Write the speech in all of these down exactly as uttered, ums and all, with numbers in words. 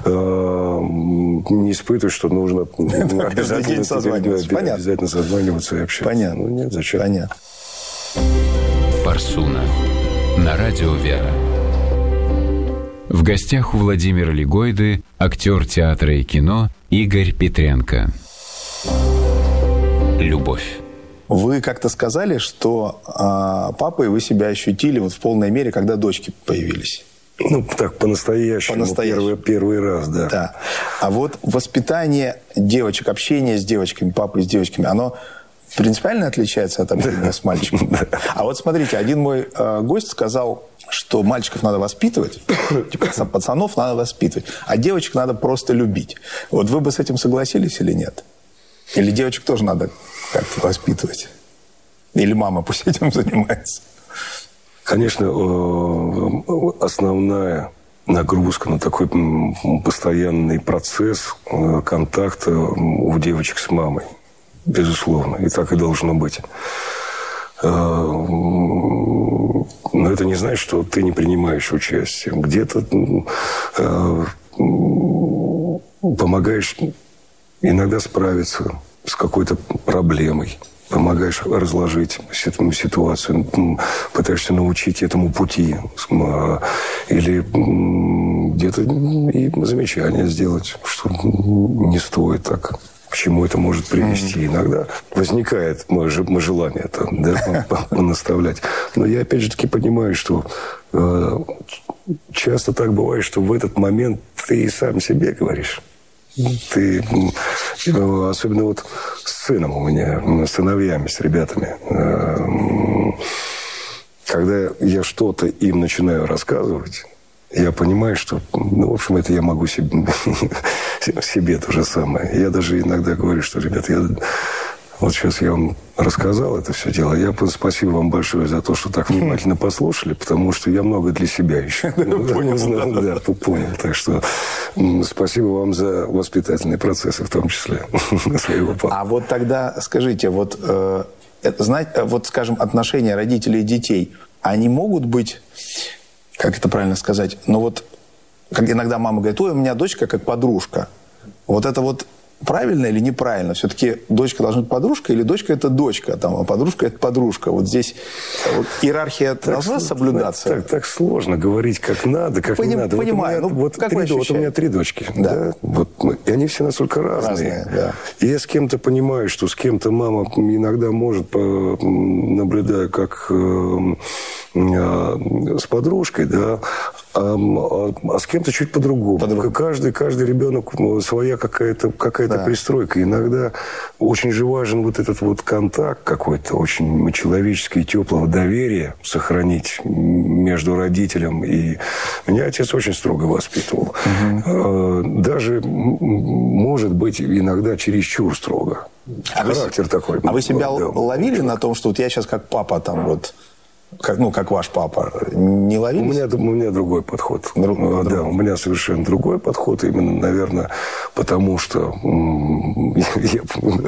не испытывать, что нужно обязательно созваниваться. Обязательно созваниваться и общаться. Понятно. Ну, нет, зачем? Понятно. Парсуна. На радио «Вера». В гостях у Владимира Лигойды актер театра и кино Игорь Петренко. Любовь. Вы как-то сказали, что а, папой вы себя ощутили вот в полной мере, когда дочки появились. Ну, так, по-настоящему. По-настоящему. Первый, первый раз, да. Да. А вот воспитание девочек, общение с девочками, папы с девочками, оно принципиально отличается от общения с мальчиком? А вот смотрите, один мой э, гость сказал, что мальчиков надо воспитывать, типа пацанов надо воспитывать, а девочек надо просто любить. Вот вы бы с этим согласились или нет? Или девочек тоже надо как-то воспитывать? Или мама пусть этим занимается? Конечно, основная нагрузка на такой постоянный процесс контакта у девочек с мамой. Безусловно. И так и должно быть. Но это не значит, что ты не принимаешь участие. Где-то помогаешь иногда справиться с какой-то проблемой. Помогаешь разложить ситуацию, пытаешься научить этому пути. Или где-то и замечание сделать, что не стоит так. К чему это может привести. Mm-hmm. Иногда возникает желание это, да, наставлять. Но я опять же таки понимаю, что э, часто так бывает, что в этот момент ты и сам себе говоришь. Ты, э, особенно вот с сыном у меня, с сыновьями, с ребятами. Э, когда я что-то им начинаю рассказывать, я понимаю, что, ну, в общем, это я могу себе, себе то же самое. Я даже иногда говорю, что, ребята, я, вот сейчас я вам рассказал это все дело. Я спасибо вам большое за то, что так внимательно послушали, потому что я много для себя еще. Понял, да, понял. Так что спасибо вам за воспитательные процессы, в том числе своего папы. А вот тогда скажите, вот, знаете, вот, скажем, отношения родителей и детей, они могут быть... Как это правильно сказать? Но вот как иногда мама говорит, ой, у меня дочка как подружка. Вот это вот правильно или неправильно? Все-таки дочка должна быть подружка или дочка это дочка, там, а подружка это подружка? Вот здесь вот иерархия так, должна соблюдаться? Так, так сложно говорить, как надо, как Поним, не надо. Понимаю. Вот у меня, ну, вот как три, вот у меня три дочки. Да. Да? Вот, и они все настолько разные. разные да. И я с кем-то понимаю, что с кем-то мама иногда может, наблюдая, как э, э, с подружкой, да, а, а, а с кем-то чуть по-другому. По-другому. Каждый, каждый ребенок своя какая-то, какая-то да. пристройка. Иногда очень же важен вот этот вот контакт какой-то, очень человеческий, теплого доверия сохранить между родителем. И меня отец очень строго воспитывал. Угу. Даже, может быть, иногда чересчур строго. А Характер вы, такой. А вы себя да, ловили на том, что вот я сейчас как папа там вот... Как, ну, как ваш папа, не ловились? У меня, у меня другой подход. Друг, да, другой. у меня совершенно другой подход. Именно, наверное, потому что я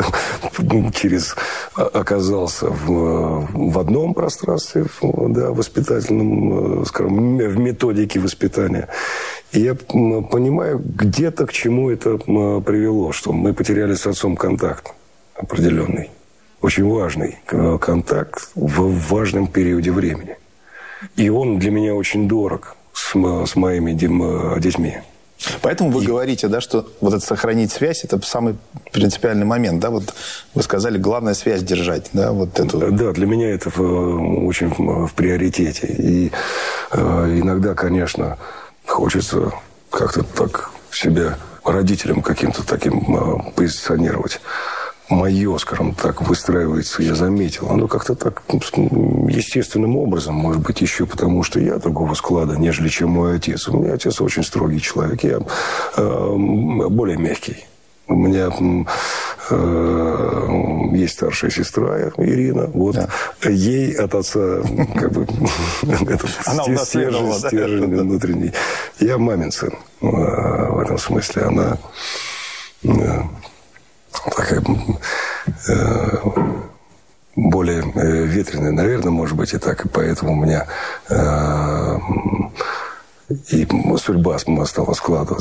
через оказался в, в одном пространстве, в, да, воспитательном, скажем, в методике воспитания. И я понимаю, где-то к чему это привело, что мы потеряли с отцом контакт определенный. Очень важный контакт в важном периоде времени. И он для меня очень дорог с, с моими детьми. Поэтому вы и... говорите, да, что вот это сохранить связь, это самый принципиальный момент. Да? Вот вы сказали, главное связь держать. Да, вот эту... да, для меня это в, очень в, в приоритете. И э, иногда, конечно, хочется как-то так себя родителям каким-то таким э, позиционировать. Мое, скажем так, выстраивается, я заметил. Оно как-то так естественным образом, может быть, еще потому, что я другого склада, нежели чем мой отец. У меня отец очень строгий человек, я э, более мягкий. У меня э, есть старшая сестра Ирина, вот, да. Ей от отца как бы этот стержень внутренний. Я мамин сын в этом смысле. Она... такая э, более э, ветреная, наверное, может быть, и так. И поэтому у меня э, и судьба стала складываться.